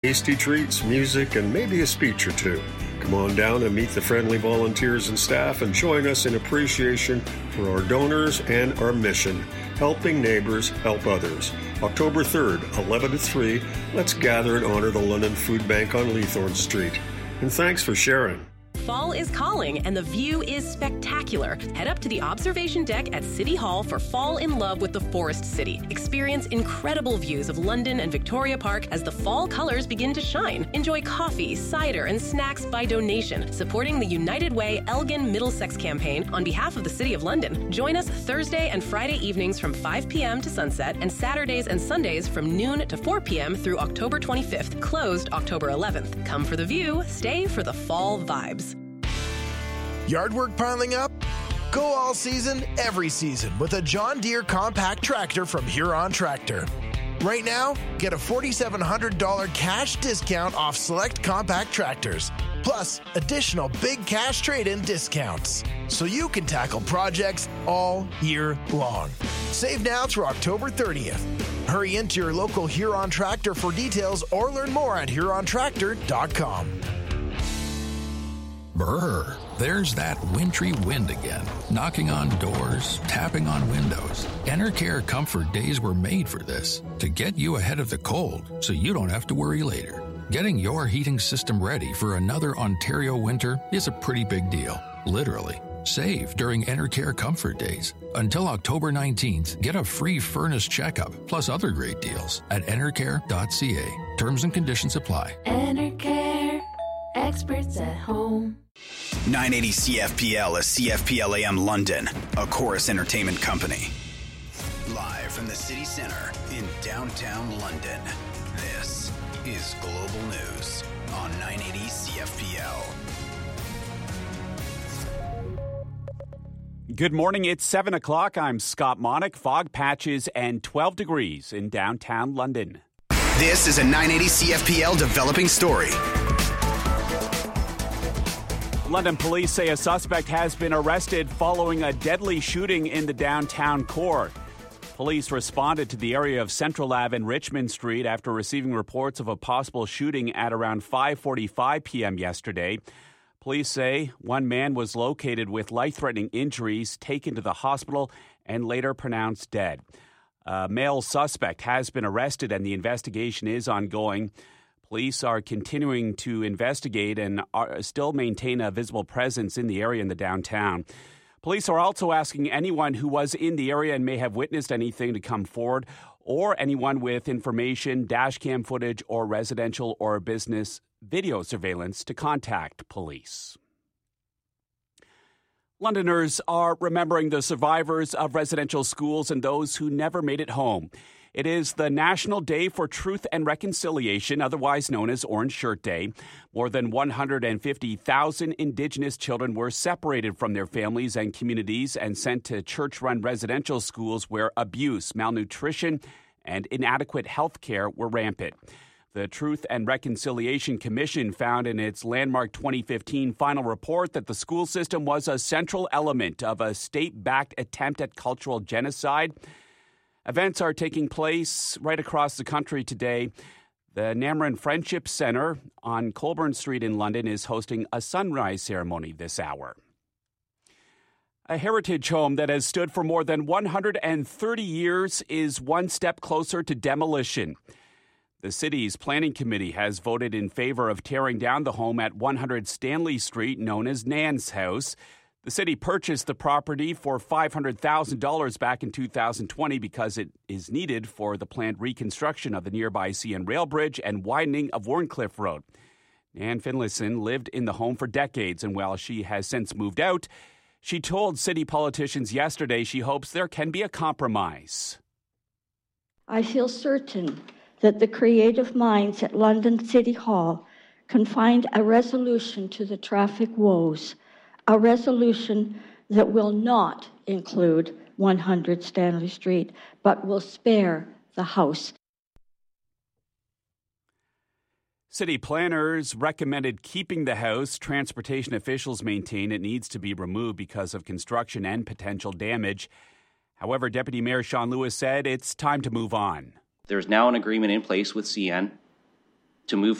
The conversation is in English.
tasty treats, music, and maybe a speech or two. Come on down and meet the friendly volunteers and staff and join us in appreciation for our donors and our mission, helping neighbors help others. October 3rd, 11 to 3, let's gather and honor the London Food Bank on Leathorn Street. And thanks for sharing. Fall is calling and the view is spectacular. Head up to the observation deck at City Hall for Fall in Love with the Forest City. Experience incredible views of London and Victoria Park as the fall colors begin to shine. Enjoy coffee, cider, and snacks by donation, supporting the United Way Elgin Middlesex campaign on behalf of the City of London. Join us Thursday and Friday evenings from 5 p.m. to sunset and Saturdays and Sundays from noon to 4 p.m. through October 25th, closed October 11th. Come for the view, stay for the fall vibes. Yard work piling up? Go all season, every season with a John Deere compact tractor from Huron Tractor. Right now, get a $4,700 cash discount off select compact tractors, plus additional big cash trade-in discounts, so you can tackle projects all year long. Save now through October 30th. Hurry into your local Huron Tractor for details or learn more at HuronTractor.com. Brr, there's that wintry wind again, knocking on doors, tapping on windows. Enercare Comfort Days were made for this, to get you ahead of the cold so you don't have to worry later. Getting your heating system ready for another Ontario winter is a pretty big deal, literally. Save during Enercare Comfort Days. Until October 19th, get a free furnace checkup, plus other great deals at enercare.ca. Terms and conditions apply. Enercare, experts at home. 980 CFPL is CFPL AM London, a Chorus Entertainment company. Live from the city center in downtown London, this is Global News on 980 CFPL. Good morning, it's 7 o'clock. I'm Scott Monick. Fog patches and 12 degrees in downtown London. This is a 980 CFPL developing story. London police say a suspect has been arrested following a deadly shooting in the downtown core. Police responded to the area of Central Ave and Richmond Street after receiving reports of a possible shooting at around 5:45 p.m. yesterday. Police say one man was located with life-threatening injuries, taken to the hospital, and later pronounced dead. A male suspect has been arrested and the investigation is ongoing. Police are continuing to investigate and still maintain a visible presence in the area in the downtown. Police are also asking anyone who was in the area and may have witnessed anything to come forward, or anyone with information, dashcam footage, or residential or business video surveillance to contact police. Londoners are remembering the survivors of residential schools and those who never made it home. It is the National Day for Truth and Reconciliation, otherwise known as Orange Shirt Day. More than 150,000 Indigenous children were separated from their families and communities and sent to church-run residential schools where abuse, malnutrition, and inadequate health care were rampant. The Truth and Reconciliation Commission found in its landmark 2015 final report that the school system was a central element of a state-backed attempt at cultural genocide. Events are taking place right across the country today. The Namran Friendship Centre on Colburn Street in London is hosting a sunrise ceremony this hour. A heritage home that has stood for more than 130 years is one step closer to demolition. The city's planning committee has voted in favor of tearing down the home at 100 Stanley Street, known as Nan's House. The city purchased the property for $500,000 back in 2020 because it is needed for the planned reconstruction of the nearby CN Rail Bridge and widening of Warncliffe Road. Nan Finlayson lived in the home for decades, and while she has since moved out, she told city politicians yesterday she hopes there can be a compromise. I feel certain that the creative minds at London City Hall can find a resolution to the traffic woes, a resolution that will not include 100 Stanley Street, but will spare the house. City planners recommended keeping the house. Transportation officials maintain it needs to be removed because of construction and potential damage. However, Deputy Mayor Sean Lewis said it's time to move on. There's now an agreement in place with CN to move